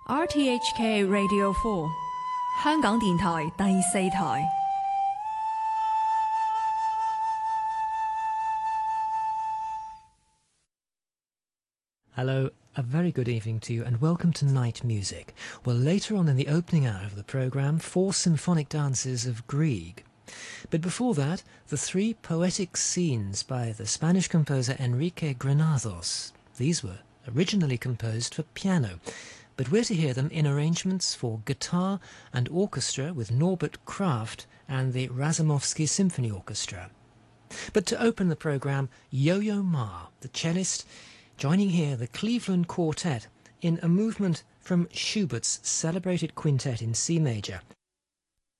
RTHK Radio 4香港電台第四台。 Hello, a very good evening to you and welcome to Night Music. Well, later on in the opening hour of the programme, 4 symphonic dances of Grieg. But before that, the 3 poetic scenes by the Spanish composer Enrique Granados. These were originally composed for piano, but we're to hear them in arrangements for guitar and orchestra with Norbert Kraft and the Razumovsky Symphony Orchestra. But to open the programme, Yo-Yo Ma, the cellist, joining here the Cleveland Quartet in a movement from Schubert's celebrated quintet in C major,